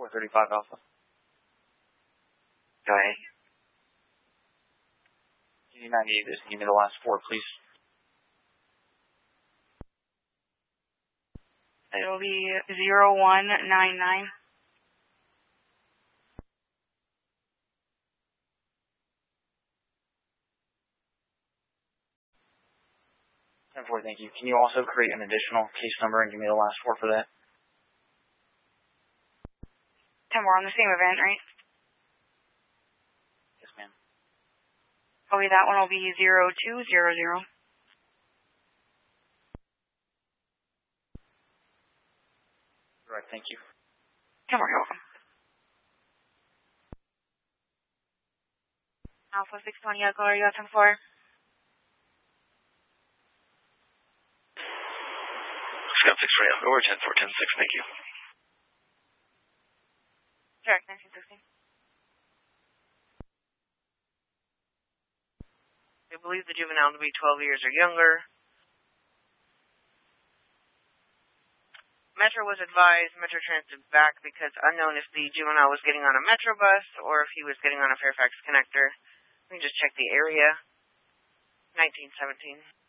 435 Alpha. Go ahead. G98 is give me the last four, please. It'll be 0199. 10-4, thank you. Can you also create an additional case number and give me the last four for that? 10 more on the same event, right? Yes, ma'am. Okay, that one will be 0200. Correct, thank you. 10 more, you're welcome. Alpha 620, Echo, are you at 10-4? Scout 620, over 10-4, 10-6, thank you. Direct 1916. I believe the juvenile to be 12 years or younger. Metro was advised, Metro transferred back because unknown if the juvenile was getting on a Metro bus or if he was getting on a Fairfax connector. Let me just check the area. 1917.